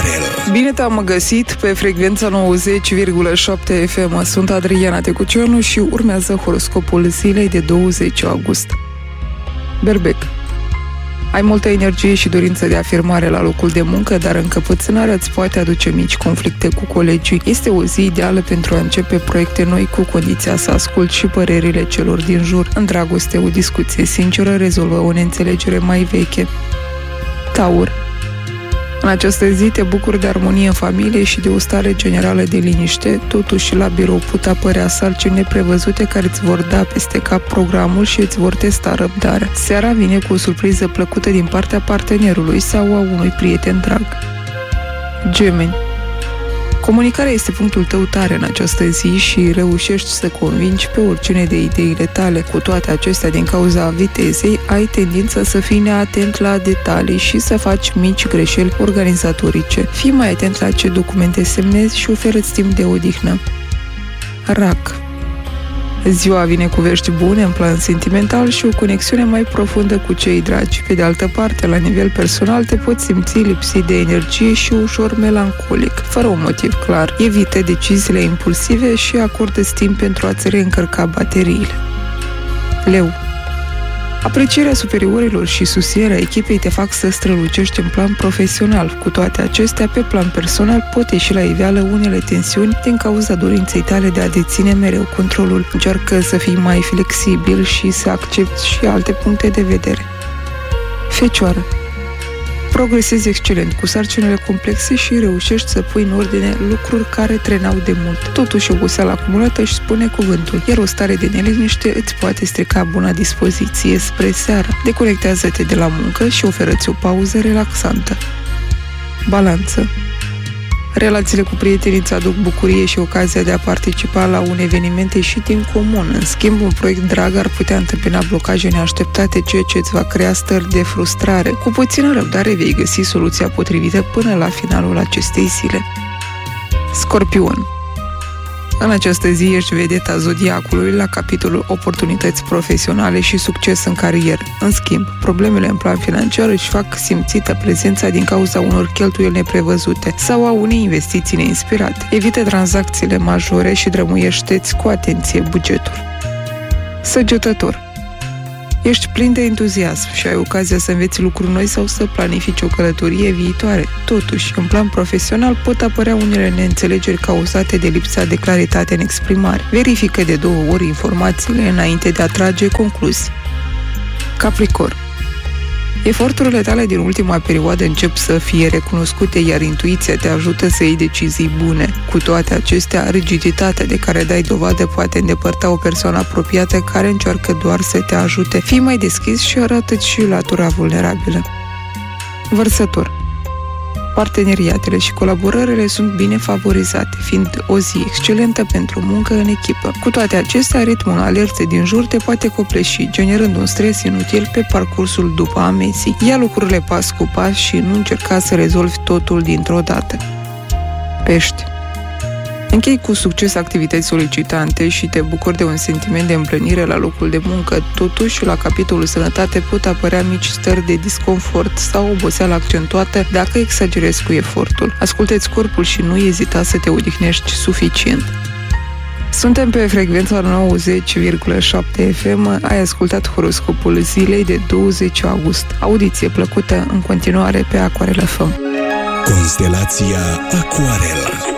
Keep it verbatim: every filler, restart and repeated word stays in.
Aquarel. Bine te-am găsit pe frecvența nouăzeci virgulă șapte F M. Sunt Adriana Tecuceanu și urmează horoscopul zilei de douăzeci august. Berbec. Ai multă energie și dorință de afirmare la locul de muncă, dar încăpățânarea îți poate aduce mici conflicte cu colegii. Este o zi ideală pentru a începe proiecte noi, cu condiția să asculți și părerile celor din jur. În dragoste, o discuție sinceră rezolvă o neînțelegere mai veche. Taur. În această zi te bucuri de armonie în familie și de o stare generală de liniște, totuși la birou pot apărea sarcini neprevăzute care îți vor da peste cap programul și îți vor testa răbdarea. Seara vine cu o surpriză plăcută din partea partenerului sau a unui prieten drag. Gemeni. Comunicarea este punctul tău tare în această zi și reușești să convingi pe oricine de ideile tale. Cu toate acestea, din cauza vitezei, ai tendința să fii neatent la detalii și să faci mici greșeli organizatorice. Fii mai atent la ce documente semnezi și oferă-ți timp de odihnă. Rac. Ziua vine cu vești bune în plan sentimental și o conexiune mai profundă cu cei dragi. Pe de altă parte, la nivel personal, te poți simți lipsit de energie și ușor melancolic, fără un motiv clar. Evită deciziile impulsive și acordă-ți timp pentru a-ți reîncărca bateriile. Leu. Aprecierea superiorilor și susținerea echipei te fac să strălucești în plan profesional. Cu toate acestea, pe plan personal pot ieși la iveală unele tensiuni din cauza dorinței tale de a deține mereu controlul. Încearcă să fii mai flexibil și să accepti și alte puncte de vedere. Fecioară. Progresezi excelent cu sarcinile complexe și reușești să pui în ordine lucruri care trenau de mult. Totuși, oboseala acumulată își spune cuvântul, iar o stare de neliniște îți poate strica buna dispoziție spre seară. Deconectează-te de la muncă și oferă-ți o pauză relaxantă. Balanță. Relațiile cu prietenii îți aduc bucurie și ocazia de a participa la un eveniment ieșit în comun. În schimb, un proiect drag ar putea întâmpina blocaje neașteptate, ceea ce îți va crea stări de frustrare. Cu puțină răbdare vei găsi soluția potrivită până la finalul acestei zile. Scorpion. În această zi ești vedeta zodiacului la capitolul oportunități profesionale și succes în carieră. În schimb, problemele în plan financiar își fac simțită prezența din cauza unor cheltuieli neprevăzute sau a unei investiții neinspirate. Evită tranzacțiile majore și drămuiește-ți cu atenție bugetul. Săgetător. Ești plin de entuziasm și ai ocazia să înveți lucruri noi sau să planifici o călătorie viitoare. Totuși, în plan profesional pot apărea unele neînțelegeri cauzate de lipsa de claritate în exprimare. Verifică de două ori informațiile înainte de a trage concluzii. Capricorn. Eforturile tale din ultima perioadă încep să fie recunoscute, iar intuiția te ajută să iei decizii bune. Cu toate acestea, rigiditatea de care dai dovadă poate îndepărta o persoană apropiată care încearcă doar să te ajute. Fii mai deschis și arată-ți și latura vulnerabilă. Vărsător. Parteneriatele și colaborările sunt bine favorizate, fiind o zi excelentă pentru muncă în echipă. Cu toate acestea, ritmul alertei din jur te poate copleși, generând un stres inutil pe parcursul după amezii. Ia lucrurile pas cu pas și nu încerca să rezolvi totul dintr-o dată. Pești. Închei cu succes activități solicitante și te bucuri de un sentiment de împlinire la locul de muncă. Totuși, la capitolul sănătate pot apărea mici stări de disconfort sau oboseală accentuată dacă exagerezi cu efortul. Ascultă-ți corpul și nu ezita să te odihnești suficient. Suntem pe frecvența nouăzeci virgulă șapte F M. Ai ascultat horoscopul zilei de douăzeci august. Audiție plăcută în continuare pe Aquarel F M. Constelația Aquarel.